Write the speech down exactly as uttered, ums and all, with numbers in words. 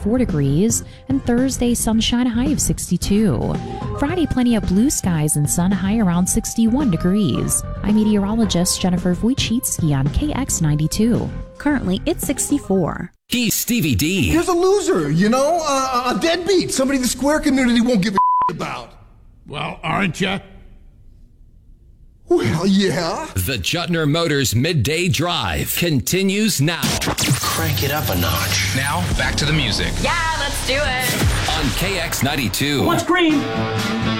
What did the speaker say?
fifty-four degrees, and Thursday, sunshine, high of sixty-two. Friday, plenty of blue skies and sun, high around sixty-one degrees. I'm meteorologist Jennifer Wojcicki on K X ninety-two. Currently, it's sixty-four. He's Stevie D. Here's a loser, you know, uh, a deadbeat, somebody the square community won't give a about. Well, aren't you? Well, yeah. The Jutner Motors Midday Drive continues now. Crank it up a notch. Now, back to the music. Yeah, let's do it. On K X ninety-two. What's green?